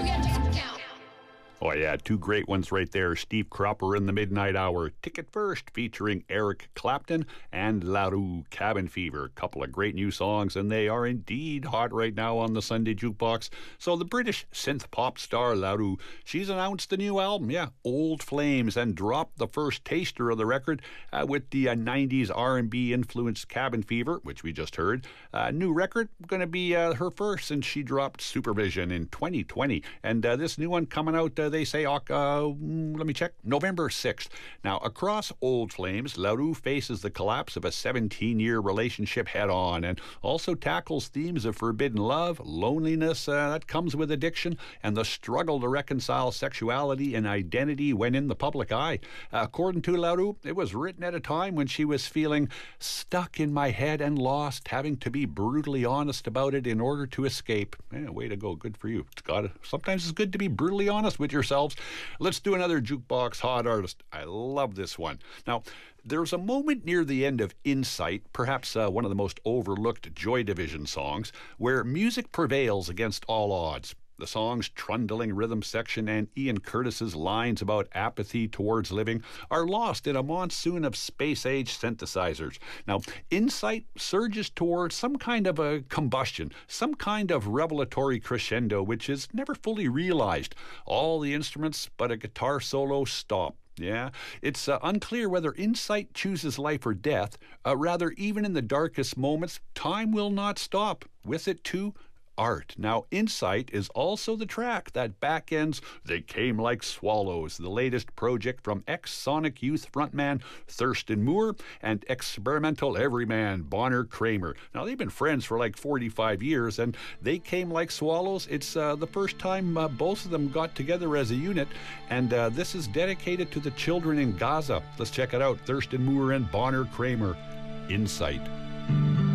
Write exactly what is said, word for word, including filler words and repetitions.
Oh, yeah, two great ones right there. Steve Cropper in the Midnight Hour. Ticket First, featuring Eric Clapton and La Rue, Cabin Fever. Couple of great new songs, and they are indeed hot right now on the Sunday Jukebox. So the British synth pop star La Rue, she's announced a new album, yeah, Old Flames, and dropped the first taster of the record uh, with the uh, nineties R and B influenced Cabin Fever, which we just heard. Uh, new record, going to be uh, her first since she dropped Supervision in twenty twenty. And uh, this new one coming out, uh, they say, uh, let me check, November sixth. Now, across Old Flames, La Rue faces the collapse of a seventeen-year relationship head-on and also tackles themes of forbidden love, loneliness uh, that comes with addiction, and the struggle to reconcile sexuality and identity when in the public eye. Uh, according to La Rue, it was written at a time when she was feeling stuck in my head and lost, having to be brutally honest about it in order to escape. Yeah, way to go. Good for you. It's got sometimes it's good to be brutally honest with yourselves. Let's do another Jukebox Hot Artist. I love this one. Now, there's a moment near the end of Insight, perhaps uh, one of the most overlooked Joy Division songs, where music prevails against all odds. The song's trundling rhythm section and Ian Curtis's lines about apathy towards living are lost in a monsoon of space-age synthesizers. Now, Insight surges towards some kind of a combustion, some kind of revelatory crescendo, which is never fully realized. All the instruments but a guitar solo stop. Yeah, it's uh, unclear whether Insight chooses life or death. Uh, rather, even in the darkest moments, time will not stop. With it, too, art. Now, Insight is also the track that backends They Came Like Swallows, the latest project from ex-Sonic Youth frontman Thurston Moore and experimental everyman Bonner Kramer. Now, they've been friends for like forty-five years, and They Came Like Swallows, it's uh, the first time uh, both of them got together as a unit, and uh, this is dedicated to the children in Gaza. Let's check it out. Thurston Moore and Bonner Kramer, Insight.